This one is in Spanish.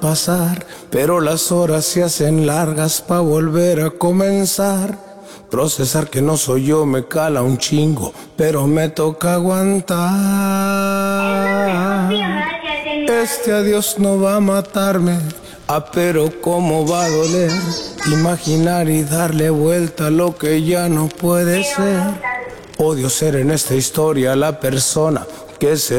pasar, pero las horas se hacen largas pa' volver a comenzar. Procesar que no soy yo me cala un chingo, pero me toca aguantar. Este adiós no va a matarme, pero cómo va a doler imaginar y darle vuelta a lo que ya no puede ser. Odio ser en esta historia la persona que se